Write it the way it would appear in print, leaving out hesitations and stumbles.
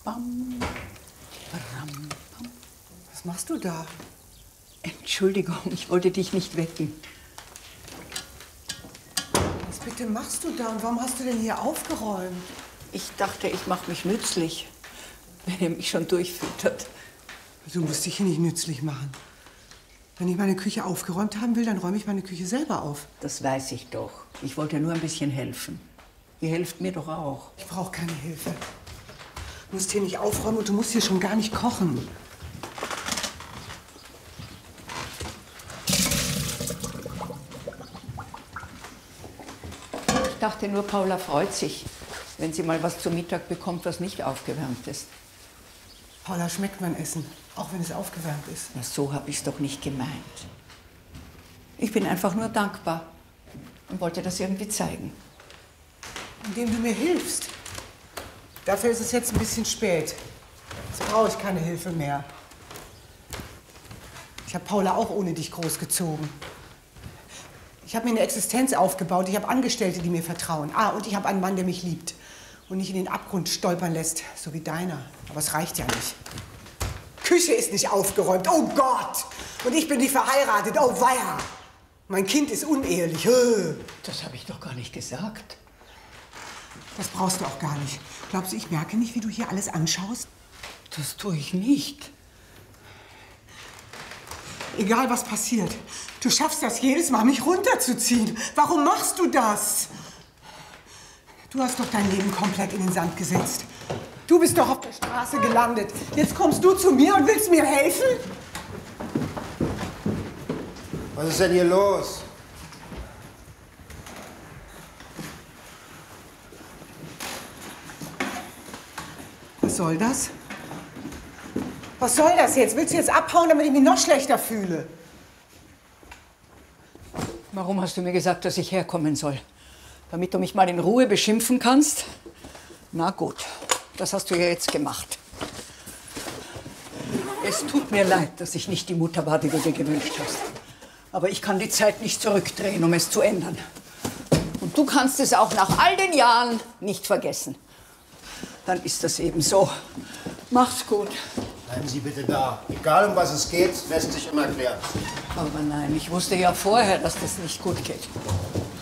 bam, ram, bam. Was machst du da? Entschuldigung, ich wollte dich nicht wecken. Was bitte machst du da und warum hast du denn hier aufgeräumt? Ich dachte, ich mache mich nützlich, wenn ihr mich schon durchfüttert. Du musst dich hier nicht nützlich machen. Wenn ich meine Küche aufgeräumt haben will, dann räume ich meine Küche selber auf. Das weiß ich doch. Ich wollte nur ein bisschen helfen. Ihr helft mir doch auch. Ich brauche keine Hilfe. Du musst hier nicht aufräumen und du musst hier schon gar nicht kochen. Ich dachte nur, Paula freut sich, wenn sie mal was zu Mittag bekommt, was nicht aufgewärmt ist. Paula schmeckt mein Essen, auch wenn es aufgewärmt ist. Na, so habe ich es doch nicht gemeint. Ich bin einfach nur dankbar und wollte das irgendwie zeigen. Indem du mir hilfst. Dafür ist es jetzt ein bisschen spät. Jetzt brauche ich keine Hilfe mehr. Ich habe Paula auch ohne dich großgezogen. Ich habe mir eine Existenz aufgebaut. Ich habe Angestellte, die mir vertrauen. Und ich habe einen Mann, der mich liebt und nicht in den Abgrund stolpern lässt, so wie deiner. Aber es reicht ja nicht. Küche ist nicht aufgeräumt. Oh Gott! Und ich bin nicht verheiratet. Oh weia! Mein Kind ist unehelich. Das habe ich doch gar nicht gesagt. Das brauchst du auch gar nicht. Glaubst du, ich merke nicht, wie du hier alles anschaust? Das tue ich nicht. Egal, was passiert. Du schaffst das jedes Mal, mich runterzuziehen. Warum machst du das? Du hast doch dein Leben komplett in den Sand gesetzt. Du bist doch auf der Straße gelandet. Jetzt kommst du zu mir und willst mir helfen? Was ist denn hier los? Was soll das? Was soll das jetzt? Willst du jetzt abhauen, damit ich mich noch schlechter fühle? Warum hast du mir gesagt, dass ich herkommen soll? Damit du mich mal in Ruhe beschimpfen kannst? Na gut, das hast du ja jetzt gemacht. Es tut mir leid, dass ich nicht die Mutter war, die du dir gewünscht hast. Aber ich kann die Zeit nicht zurückdrehen, um es zu ändern. Und du kannst es auch nach all den Jahren nicht vergessen. Dann ist das eben so. Mach's gut. Bleiben Sie bitte da. Egal, um was es geht, lässt sich immer klären. Aber nein, ich wusste ja vorher, dass das nicht gut geht.